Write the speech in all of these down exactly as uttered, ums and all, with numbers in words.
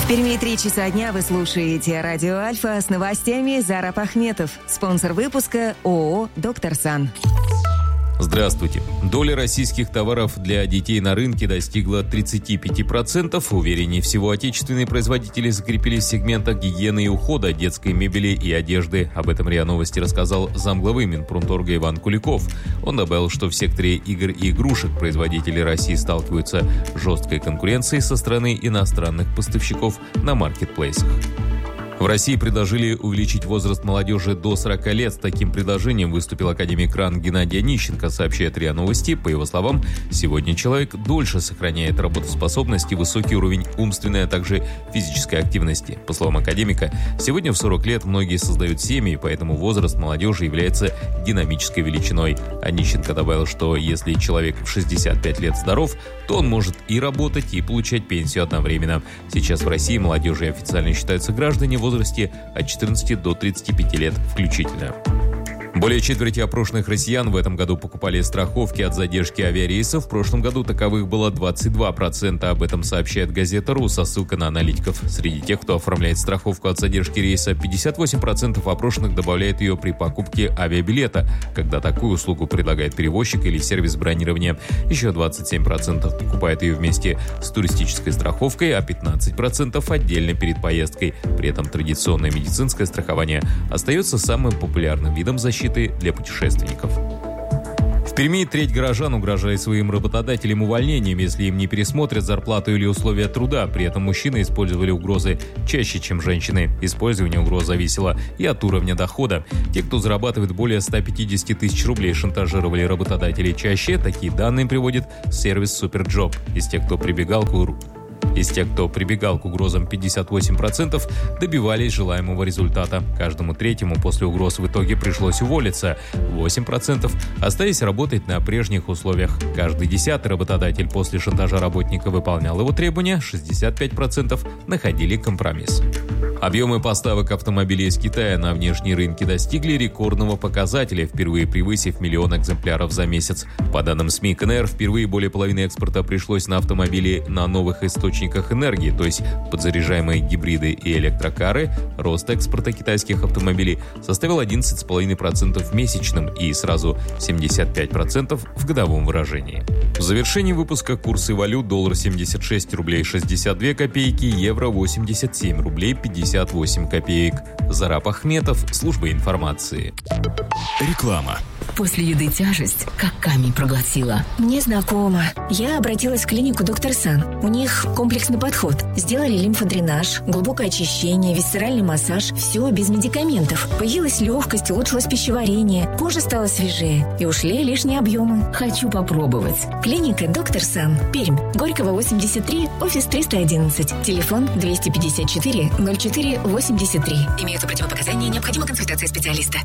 Перми три часа дня вы слушаете радио Альфа с новостями. Зараб Ахметов. Спонсор выпуска ООО «Доктор Сан». Здравствуйте. Доля российских товаров для детей на рынке достигла тридцать пять процентов. Увереннее всего, отечественные производители закрепились в сегментах гигиены и ухода, детской мебели и одежды. Об этом РИА Новости рассказал замглавы Минпромторга Иван Куликов. Он добавил, что в секторе игр и игрушек производители России сталкиваются с жесткой конкуренцией со стороны иностранных поставщиков на маркетплейсах. В России предложили увеличить возраст молодежи до сорока лет. С таким предложением выступил академик РАН Геннадий Онищенко, сообщает РИА Новости. По его словам, сегодня человек дольше сохраняет работоспособность и высокий уровень умственной, а также физической активности. По словам академика, сегодня в сорок лет многие создают семьи, поэтому возраст молодежи является динамической величиной. Онищенко добавил, что если человек в шестьдесят пять лет здоров, то он может и работать, и получать пенсию одновременно. Сейчас в России молодежью официально считаются граждане в возрасте от четырнадцати до тридцати пяти лет включительно. Более четверти опрошенных россиян в этом году покупали страховки от задержки авиарейсов. В прошлом году таковых было двадцать два процента. Об этом сообщает газета РУ со ссылкой на аналитиков. Среди тех, кто оформляет страховку от задержки рейса, пятьдесят восемь процентов опрошенных добавляет ее при покупке авиабилета, когда такую услугу предлагает перевозчик или сервис бронирования. Еще двадцать семь процентов покупает ее вместе с туристической страховкой, а пятнадцать процентов отдельно перед поездкой. При этом традиционное медицинское страхование остается самым популярным видом защиты для путешественников. В Перми треть горожан угрожали своим работодателям увольнением, если им не пересмотрят зарплату или условия труда. При этом мужчины использовали угрозы чаще, чем женщины. Использование угроз зависело и от уровня дохода. Те, кто зарабатывает более ста пятидесяти тысяч рублей, шантажировали работодателей чаще. Такие данные приводит сервис Суперджоп. Из тех, кто прибегал к Из тех, кто прибегал к угрозам, пятьдесят восемь процентов добивались желаемого результата. Каждому третьему после угроз в итоге пришлось уволиться. восемь процентов остались работать на прежних условиях. Каждый десятый работодатель после шантажа работника выполнял его требования. шестьдесят пять процентов находили компромисс. Объемы поставок автомобилей из Китая на внешние рынки достигли рекордного показателя, впервые превысив миллион экземпляров за месяц. По данным СМИ КНР, впервые более половины экспорта пришлось на автомобили на новых источниках энергии, то есть подзаряжаемые гибриды и электрокары. Рост экспорта китайских автомобилей составил одиннадцать целых пять десятых процента в месячном и сразу семьдесят пять процентов в годовом выражении. В завершении выпуска курсы валют: доллар семьдесят шесть рублей шестьдесят две копейки, евро восемьдесят семь рублей пятьдесят восемь копеек. Зараб Ахметов, служба информации. Реклама. После еды тяжесть, как камень проглотила. Мне знакомо. Я обратилась в клинику «Доктор Сан». У них комплексный подход. Сделали лимфодренаж, глубокое очищение, висцеральный массаж. Все без медикаментов. Появилась легкость, улучшилось пищеварение. Кожа стала свежее. И ушли лишние объемы. Хочу попробовать. Клиника «Доктор Сан». Пермь. Горького, восемьдесят три, офис триста одиннадцать. Телефон двести пятьдесят четыре ноль четыре восемьдесят три. Имеются противопоказания, необходима консультация специалиста.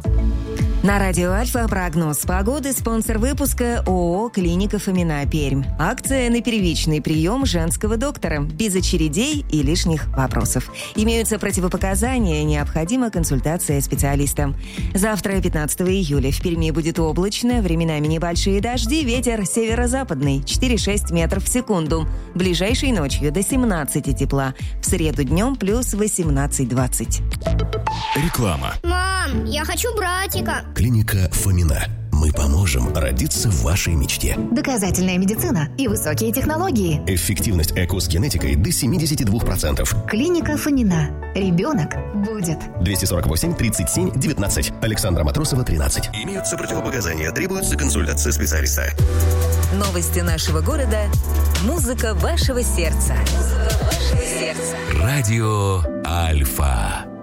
На радио Альфа прогноз погоды. Спонсор выпуска ООО «Клиника Фомина», Пермь. Акция на первичный прием женского доктора. Без очередей и лишних вопросов. Имеются противопоказания, необходима консультация специалиста. Завтра, пятнадцатого июля, в Перми будет облачно, временами небольшие дожди, ветер северо-западный четыре-шесть метров в секунду. Ближайшей ночью до семнадцати тепла. В среду днем плюс восемнадцать-двадцать. Реклама. Мам, я хочу братика. Клиника Фомина. Мы поможем родиться в вашей мечте. Доказательная медицина и высокие технологии. Эффективность ЭКО с генетикой до семьдесят два процента. Клиника Фомина. Ребенок будет. двести сорок восемь тридцать семь девятнадцать. Александра Матросова, тринадцать. Имеются противопоказания, требуется консультация специалиста. Новости нашего города. Музыка вашего сердца. Музыка вашего сердца. Радио Альфа.